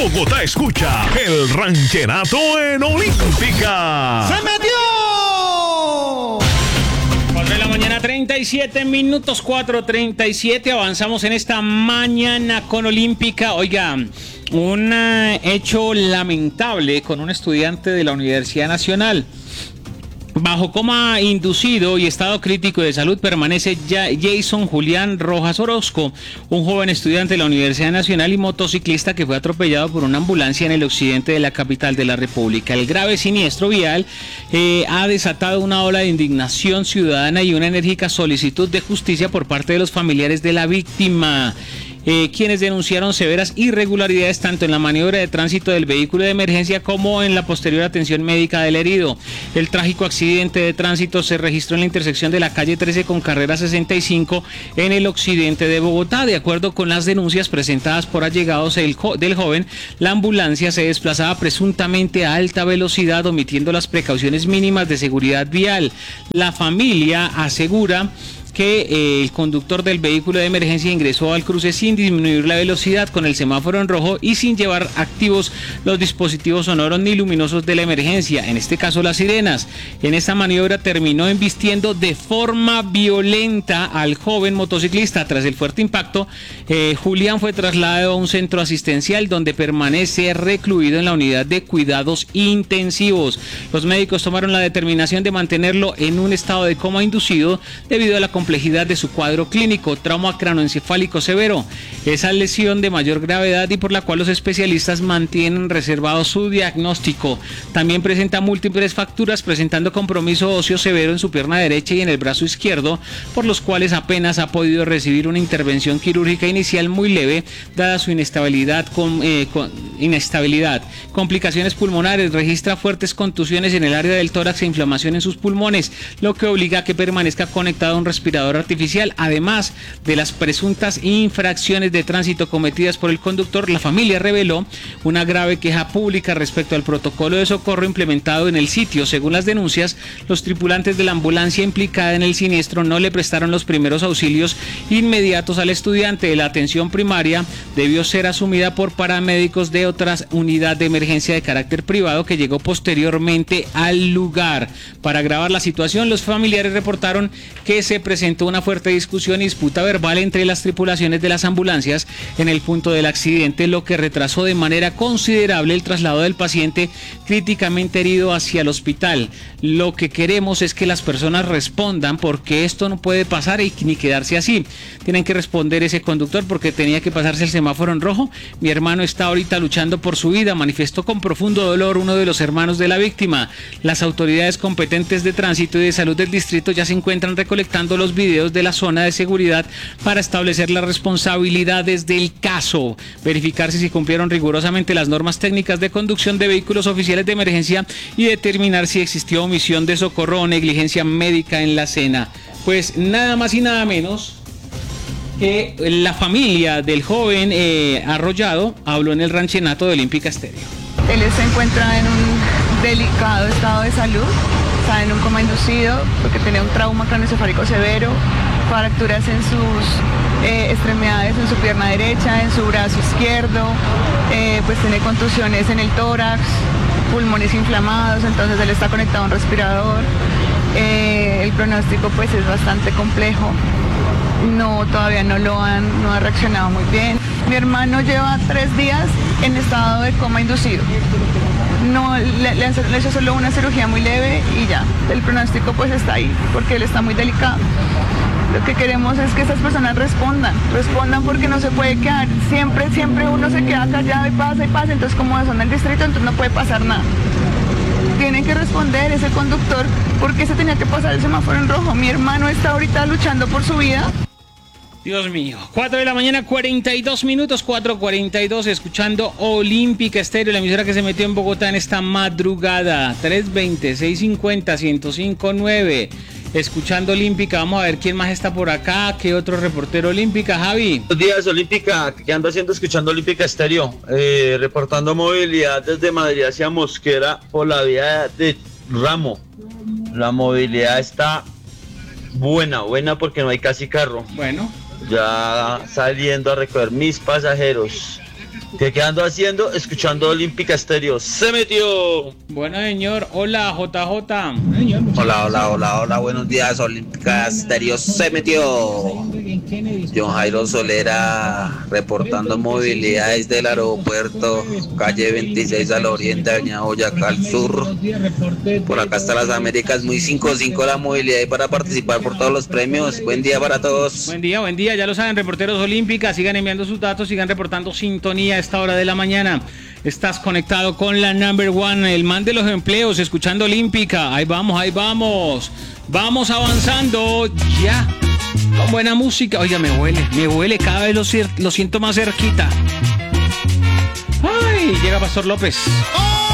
Bogotá escucha el ranchenato en Olímpica. ¡Se metió! 4 de la mañana, 37 minutos, 4:37. Avanzamos en esta mañana con Olímpica. Oiga, un hecho lamentable con un estudiante de la Universidad Nacional. Bajo coma inducido y estado crítico de salud permanece Jason Julián Rojas Orozco, un joven estudiante de la Universidad Nacional y motociclista que fue atropellado por una ambulancia en el occidente de la capital de la República. El grave siniestro vial ha desatado una ola de indignación ciudadana y una enérgica solicitud de justicia por parte de los familiares de la víctima. Quienes denunciaron severas irregularidades tanto en la maniobra de tránsito del vehículo de emergencia como en la posterior atención médica del herido. El trágico accidente de tránsito se registró en la intersección de la calle 13 con carrera 65 en el occidente de Bogotá. De acuerdo con las denuncias presentadas por allegados del joven, la ambulancia se desplazaba presuntamente a alta velocidad, omitiendo las precauciones mínimas de seguridad vial. La familia asegura que el conductor del vehículo de emergencia ingresó al cruce sin disminuir la velocidad, con el semáforo en rojo y sin llevar activos los dispositivos sonoros ni luminosos de la emergencia, en este caso las sirenas. En esta maniobra terminó embistiendo de forma violenta al joven motociclista. Tras el fuerte impacto, Julián fue trasladado a un centro asistencial donde permanece recluido en la unidad de cuidados intensivos. Los médicos tomaron la determinación de mantenerlo en un estado de coma inducido debido a la complejidad de su cuadro clínico, trauma cranoencefálico severo. Esa lesión de mayor gravedad y por la cual los especialistas mantienen reservado su diagnóstico. También presenta múltiples fracturas, presentando compromiso óseo severo en su pierna derecha y en el brazo izquierdo, por los cuales apenas ha podido recibir una intervención quirúrgica inicial muy leve, dada su inestabilidad. Complicaciones pulmonares, registra fuertes contusiones en el área del tórax e inflamación en sus pulmones, lo que obliga a que permanezca conectado a un respirador artificial. Además de las presuntas infracciones de tránsito cometidas por el conductor, la familia reveló una grave queja pública respecto al protocolo de socorro implementado en el sitio. Según las denuncias, los tripulantes de la ambulancia implicada en el siniestro no le prestaron los primeros auxilios inmediatos al estudiante. La atención primaria debió ser asumida por paramédicos de otra unidad de emergencia de carácter privado que llegó posteriormente al lugar. Para agravar la situación, los familiares reportaron que se presentó una fuerte discusión y disputa verbal entre las tripulaciones de las ambulancias en el punto del accidente, lo que retrasó de manera considerable el traslado del paciente críticamente herido hacia el hospital. Lo que queremos es que las personas respondan, porque esto no puede pasar y ni quedarse así. Tienen que responder ese conductor porque tenía que pasarse el semáforo en rojo. Mi hermano está ahorita luchando por su vida, manifestó con profundo dolor uno de los hermanos de la víctima. Las autoridades competentes de tránsito y de salud del distrito ya se encuentran recolectando los videos de la zona de seguridad para establecer las responsabilidades del caso, verificar si se cumplieron rigurosamente las normas técnicas de conducción de vehículos oficiales de emergencia y determinar si existió omisión de socorro o negligencia médica en la escena. Pues nada más y nada menos que la familia del joven arrollado habló en el ranchenato de Olímpica Estéreo. Él se encuentra en un delicado estado de salud, está en un coma inducido porque tenía un trauma craneoencefálico severo, fracturas en sus extremidades, en su pierna derecha, en su brazo izquierdo, pues tiene contusiones en el tórax, pulmones inflamados, entonces él está conectado a un respirador. El pronóstico pues es bastante complejo. Todavía no ha reaccionado muy bien. Mi hermano lleva 3 días en estado de coma inducido. Le hizo solo una cirugía muy leve y ya. El pronóstico pues está ahí porque él está muy delicado. Lo que queremos es que estas personas respondan porque no se puede quedar. Siempre uno se queda callado y pasa. Entonces como son del distrito, entonces no puede pasar nada. Tienen que responder ese conductor porque se tenía que pasar el semáforo en rojo. Mi hermano está ahorita luchando por su vida. Dios mío, 4 de la mañana, 42 minutos, 4:42, escuchando Olímpica Estéreo, la emisora que se metió en Bogotá en esta madrugada, 320-650-1059, escuchando Olímpica. Vamos a ver quién más está por acá, qué otro reportero Olímpica, Javi. Buenos días, Olímpica, ¿qué ando haciendo escuchando Olímpica Estéreo? Reportando movilidad desde Madrid hacia Mosquera por la vía de Ramo. La movilidad está buena porque no hay casi carro. Bueno. Ya saliendo a recoger mis pasajeros. ¿Qué ando haciendo? Escuchando Olímpica Estéreo. ¡Se metió! Bueno, señor. Hola, JJ. Hola, buenos días, Olímpica Estéreo se metió. John Jairo Solera reportando movilidad desde el aeropuerto, calle 26 al oriente, avenida Boyacá al sur. Por acá hasta las Américas, muy 5-5 la movilidad y para participar por todos los premios. Buen día para todos. Buen día, ya lo saben, reporteros Olímpica, sigan enviando sus datos, sigan reportando sintonía a esta hora de la mañana. Estás conectado con la number one, el man de los empleos, escuchando Olímpica. Ahí vamos. Vamos avanzando ya. Con buena música. Oiga, me huele, cada vez lo siento más cerquita. Ay, llega Pastor López.